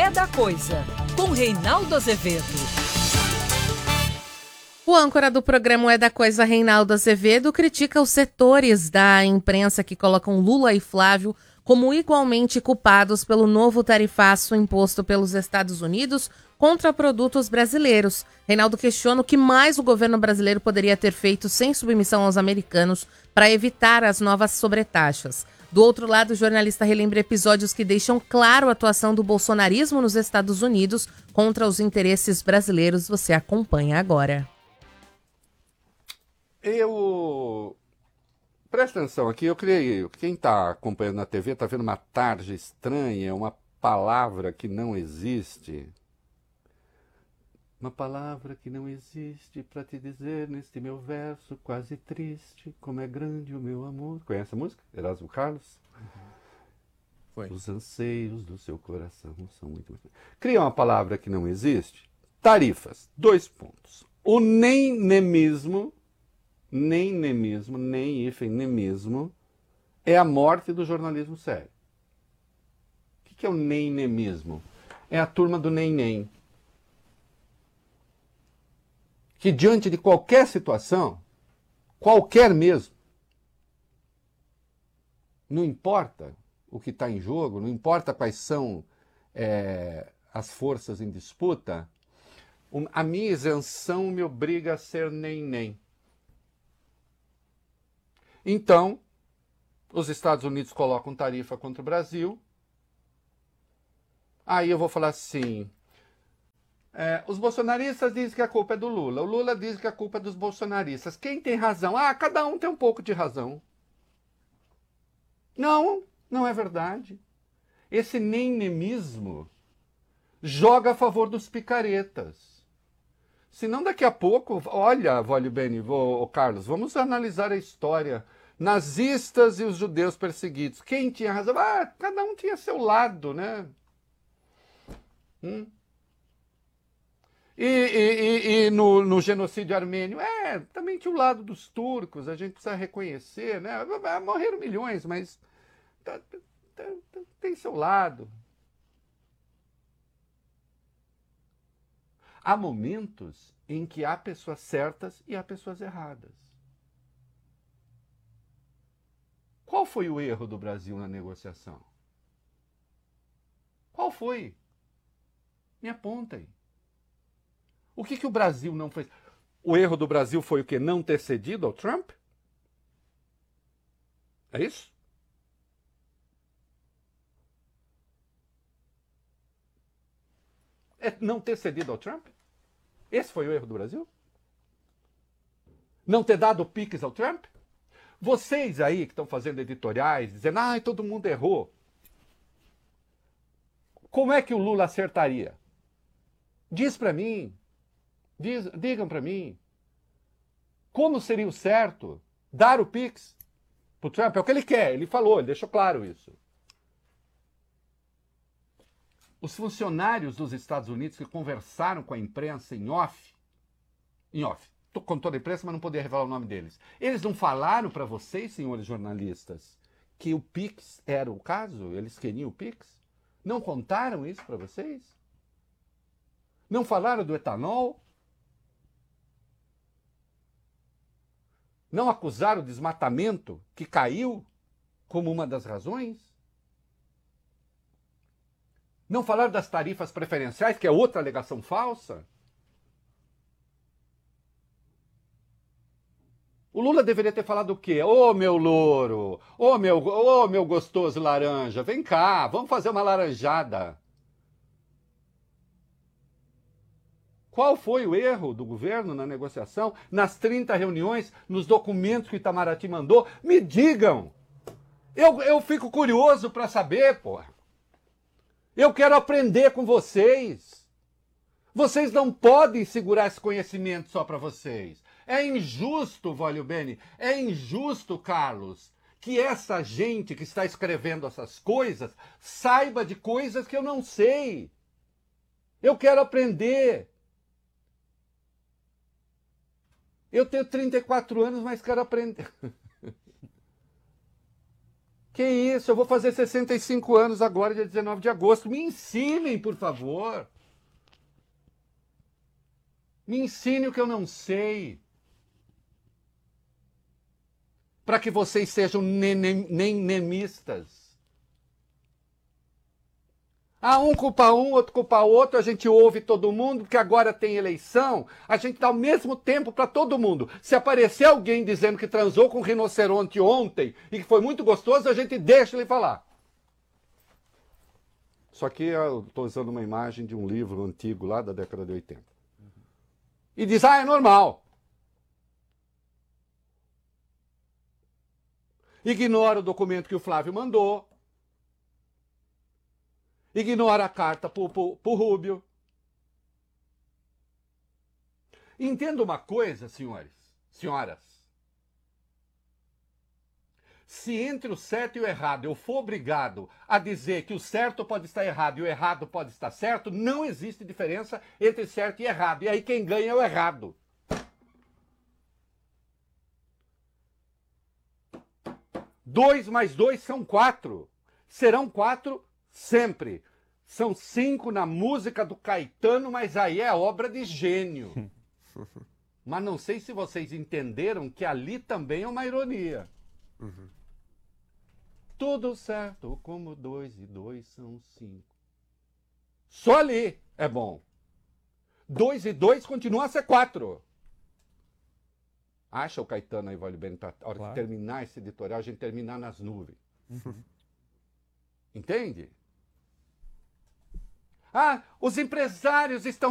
É da Coisa, com Reinaldo Azevedo. O âncora do programa É da Coisa, Reinaldo Azevedo, critica os setores da imprensa que colocam Lula e Flávio como igualmente culpados pelo novo tarifaço imposto pelos Estados Unidos contra produtos brasileiros. Reinaldo questiona o que mais o governo brasileiro poderia ter feito sem submissão aos americanos para evitar as novas sobretaxas. Do outro lado, o jornalista relembra episódios que deixam claro a atuação do bolsonarismo nos Estados Unidos contra os interesses brasileiros. Você acompanha agora. Presta atenção aqui, eu criei. Quem está acompanhando na TV está vendo uma tarja estranha, uma palavra que não existe. Uma palavra que não existe para te dizer neste meu verso quase triste, como é grande o meu amor. Conhece a música? Erasmo Carlos? Foi. Os anseios do seu coração são muito... Cria uma palavra que não existe. Tarifas. 2 pontos. O nem-nemismo, nem hífen nemismo, é a morte do jornalismo sério. O que é o nem-nemismo? É a turma do nem-nem. Que diante de qualquer situação, qualquer mesmo, não importa o que está em jogo, não importa quais são as forças em disputa, a minha isenção me obriga a ser nem-nem. Então, os Estados Unidos colocam tarifa contra o Brasil. Aí eu vou falar assim... os bolsonaristas dizem que a culpa é do Lula. O Lula diz que a culpa é dos bolsonaristas. Quem tem razão? Cada um tem um pouco de razão. Não é verdade. Esse nem-nemismo joga a favor dos picaretas. Senão daqui a pouco, olha, Vólio Beni, Carlos, vamos analisar a história. Nazistas e os judeus perseguidos. Quem tinha razão? Cada um tinha seu lado, né? E no genocídio armênio, também tinha o lado dos turcos, a gente precisa reconhecer, né? Morreram milhões, mas tem seu lado. Há momentos em que há pessoas certas e há pessoas erradas. Qual foi o erro do Brasil na negociação? Qual foi? Me apontem. O que o Brasil não fez? O erro do Brasil foi o quê? Não ter cedido ao Trump? É isso? É não ter cedido ao Trump? Esse foi o erro do Brasil? Não ter dado o piques ao Trump? Vocês aí que estão fazendo editoriais, dizendo, todo mundo errou. Como é que o Lula acertaria? Diz para mim. Digam para mim. Como seria o certo dar o Pix para o Trump? É o que ele quer, ele falou, ele deixou claro isso. Os funcionários dos Estados Unidos que conversaram com a imprensa em off, com toda a imprensa, mas não podia revelar o nome deles. Eles não falaram para vocês, senhores jornalistas, que o Pix era o caso? Eles queriam o Pix? Não contaram isso para vocês? Não falaram do etanol? Não acusaram o desmatamento que caiu como uma das razões? Não falaram das tarifas preferenciais, que é outra alegação falsa? O Lula deveria ter falado o quê? Ô, meu louro, ô, meu gostoso laranja, vem cá, vamos fazer uma laranjada. Qual foi o erro do governo na negociação, nas 30 reuniões, nos documentos que o Itamaraty mandou? Me digam! Eu fico curioso para saber, porra. Eu quero aprender com vocês. Vocês não podem segurar esse conhecimento só para vocês. É injusto, Vólio Beni, é injusto, Carlos, que essa gente que está escrevendo essas coisas saiba de coisas que eu não sei. Eu quero aprender. Eu tenho 34 anos, mas quero aprender. Que isso, eu vou fazer 65 anos agora, dia 19 de agosto. Me ensinem, por favor. Me ensine o que eu não sei. Para que vocês sejam nenemistas. Um culpa um, outro culpa outro, a gente ouve todo mundo, porque agora tem eleição, a gente dá o mesmo tempo para todo mundo. Se aparecer alguém dizendo que transou com um rinoceronte ontem e que foi muito gostoso, a gente deixa ele falar. Só que eu estou usando uma imagem de um livro antigo lá da década de 80. E diz, é normal. Ignora o documento que o Flávio mandou. Ignora a carta pro Rubio. Entenda uma coisa, senhoras. Se entre o certo e o errado eu for obrigado a dizer que o certo pode estar errado e o errado pode estar certo, não existe diferença entre certo e errado. E aí quem ganha é o errado. Dois mais dois são 4. Serão 4 sempre. São 5 na música do Caetano, mas aí é obra de gênio. Mas não sei se vocês entenderam que ali também é uma ironia. Tudo certo, como 2 e 2 são 5. Só ali é bom. 2 e 2 continua a ser 4. Acha o Caetano aí, vale bem, para a hora de terminar esse editorial, a gente terminar nas nuvens. Entende? Os empresários estão